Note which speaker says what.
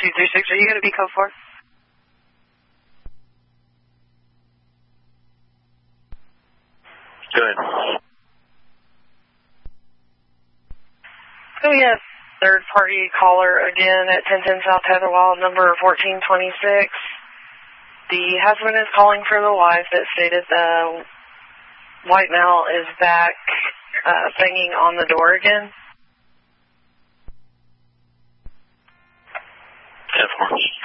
Speaker 1: 236, are you going to be code 4?
Speaker 2: Good.
Speaker 1: Oh, yes. Third-party caller again at 1010 South Heatherwild, number 1426. The husband is calling for the wife that stated the white male is back banging on the door again.
Speaker 2: 10-4.